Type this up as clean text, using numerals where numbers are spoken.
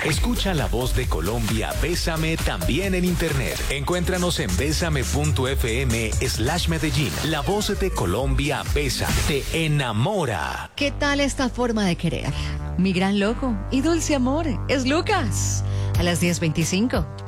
Escucha La Voz de Colombia, Bésame también en internet. Encuéntranos en besame.fm/Medellín. La Voz de Colombia, Bésame, te enamora. ¿Qué tal esta forma de querer? Mi gran loco y dulce amor es Lucas. A las 10:25.